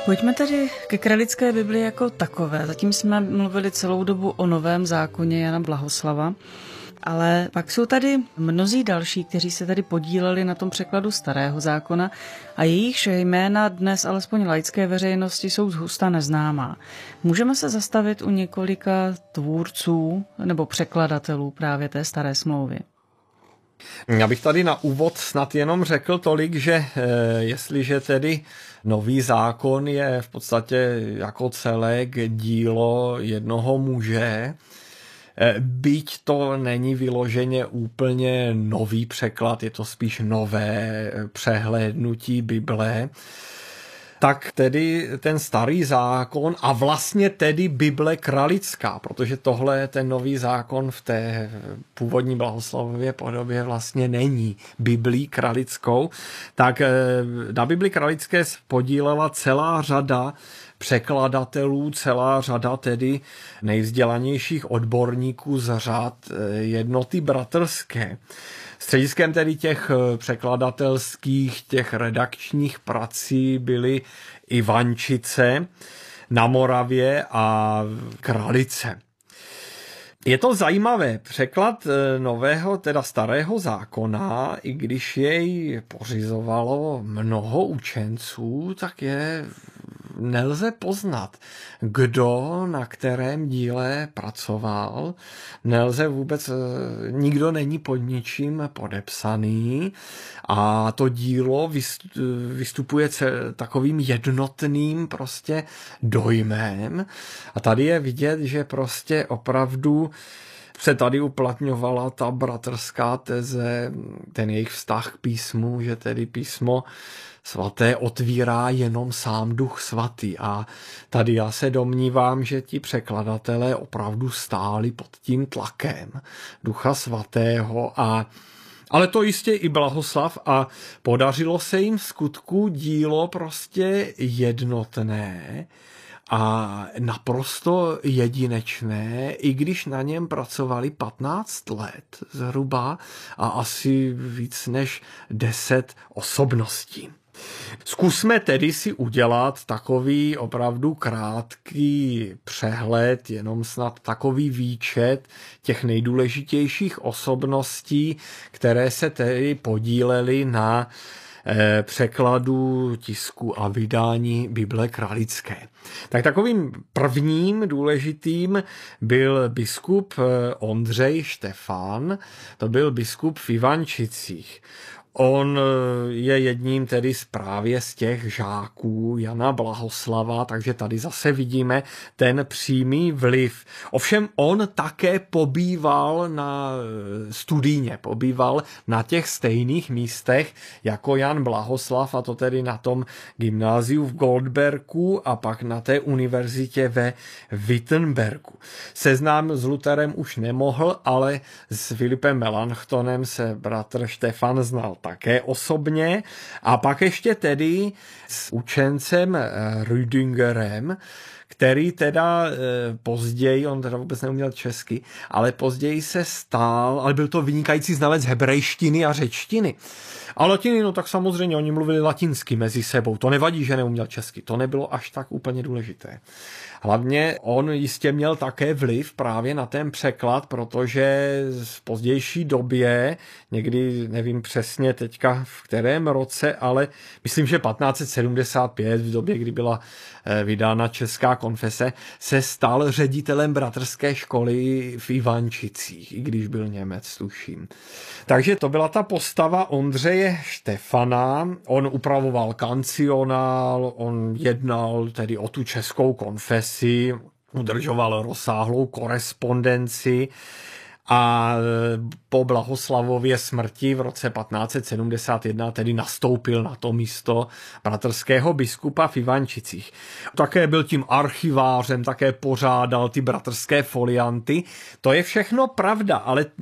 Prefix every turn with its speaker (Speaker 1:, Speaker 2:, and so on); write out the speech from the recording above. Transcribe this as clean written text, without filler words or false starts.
Speaker 1: Pojďme tedy ke Kralické Bibli jako takové. Zatím jsme mluvili celou dobu o Novém zákoně Jana Blahoslava, ale pak jsou tady mnozí další, kteří se tady podíleli na tom překladu Starého zákona a jejichž jména dnes alespoň laické veřejnosti jsou zhusta neznámá. Můžeme se zastavit u několika tvůrců nebo překladatelů právě té Staré smlouvy.
Speaker 2: Já bych tady na úvod snad jenom řekl tolik, že jestliže tedy Nový zákon je v podstatě jako celek dílo jednoho muže, byť to není vyloženě úplně nový překlad, je to spíš nové přehlédnutí Bible, tak tedy ten Starý zákon a vlastně tedy Bible kralická, protože tohle ten Nový zákon v té původní Blahoslavově podobě vlastně není Biblí kralickou, tak na Bibli kralické podílela celá řada překladatelů, celá řada tedy nejvzdělanějších odborníků z řad Jednoty bratrské. Střediskem tedy těch překladatelských, těch redakčních prací byly Ivančice na Moravě a Kralice. Je to zajímavé. Překlad nového, teda Starého zákona, i když jej pořizovalo mnoho učenců, tak je nelze poznat, kdo na kterém díle pracoval. Nelze vůbec, nikdo není pod ničím podepsaný a to dílo vystupuje takovým jednotným prostě dojmem. A tady je vidět, že prostě opravdu se tady uplatňovala ta bratrská teze, ten jejich vztah k písmu, že tedy písmo svaté otvírá jenom sám Duch svatý. A tady já se domnívám, že ti překladatelé opravdu stáli pod tím tlakem Ducha svatého ale to jistě i Blahoslav a podařilo se jim v skutku dílo prostě jednotné a naprosto jedinečné, i když na něm pracovali 15 let zhruba a asi víc než 10 osobností. Zkusme tedy si udělat takový opravdu krátký přehled, jenom snad takový výčet těch nejdůležitějších osobností, které se tedy podílely na překladu, tisku a vydání Bible kralické. Tak takovým prvním důležitým byl biskup Ondřej Štefan, to byl biskup v Ivančicích. On je jedním tedy právě z těch žáků Jana Blahoslava, takže tady zase vidíme ten přímý vliv. Ovšem on také pobýval na studijně, pobýval na těch stejných místech jako Jan Blahoslav, a to tedy na tom gymnáziu v Goldbergu a pak na té univerzitě ve Wittenbergu. Seznám s Lutherem už nemohl, ale s Filipem Melanchtonem se bratr Štefan znal také osobně a pak ještě tedy s učencem Rüdingerem, který teda později, on teda vůbec neuměl česky, ale později se stal, ale byl to vynikající znalec hebrejštiny a řečtiny. A latiny, no tak samozřejmě, oni mluvili latinsky mezi sebou, to nevadí, že neuměl česky, to nebylo až tak úplně důležité. Hlavně on jistě měl také vliv právě na ten překlad, protože v pozdější době, někdy nevím přesně teďka v kterém roce, ale myslím, že 1575, v době, kdy byla vydána Česká konfese, se stal ředitelem bratrské školy v Ivančicích, i když byl Němec, tuším. Takže to byla ta postava Ondřeje Štefana, on upravoval kancionál, on jednal tedy o tu českou konfesi, udržoval rozsáhlou korespondenci a po Blahoslavově smrti v roce 1571 tedy nastoupil na to místo bratrského biskupa v Ivančicích. Také byl tím archivářem, také pořádal ty bratrské folianty. To je všechno pravda, ale